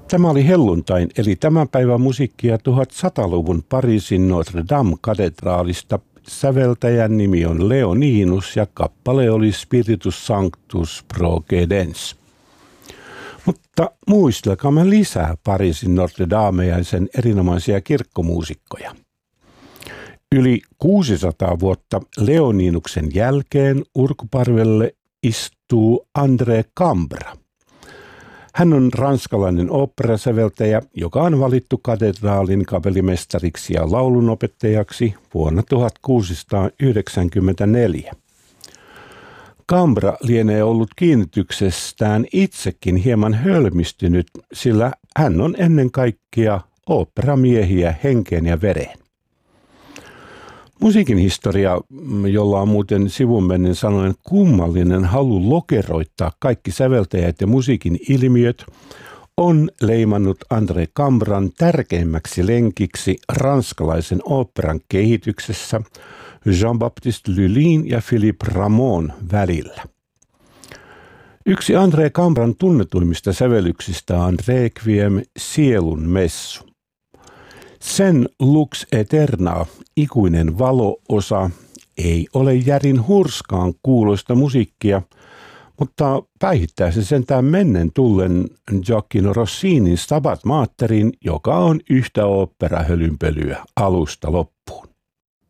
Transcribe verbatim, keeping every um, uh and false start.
Tämä oli helluntain eli tämän päivän musiikkia tuhatsataluvun Pariisin Notre Dame-katedraalista. Säveltäjän nimi on Leoninus ja kappale oli Spiritus Sanctus Procedens. Mutta muistelkaamme lisää Pariisin Notre Damea ja sen erinomaisia kirkkomuusikkoja. Yli kuusisataa vuotta Leoninuksen jälkeen urkuparvelle istuu André Cambra. Hän on ranskalainen oopperasäveltäjä, joka on valittu katedraalin kapellimestariksi ja laulunopettajaksi vuonna tuhatkuusisataayhdeksänkymmentäneljä. Cambra lienee ollut kiinnityksestään itsekin hieman hölmistynyt, sillä hän on ennen kaikkea oopperamiehiä henkeen ja vereen. Musiikin historia, jolla on muuten sivunmennen sanoen kummallinen halu lokeroittaa kaikki säveltäjät ja musiikin ilmiöt, on leimannut André Cambran tärkeimmäksi lenkiksi ranskalaisen oopperan kehityksessä Jean-Baptiste Lully'n ja Philippe Rameau'n välillä. Yksi André Cambran tunnetuimmista sävellyksistä on Requiem sielun messu. Sen Lux Eterna, ikuinen valo-osa, ei ole järin hurskaan kuuloista musiikkia, mutta päihittää se sentään mennen tullen Gioacchino Rossinin Stabat Materin, joka on yhtä oopperahölynpölyä alusta loppuun.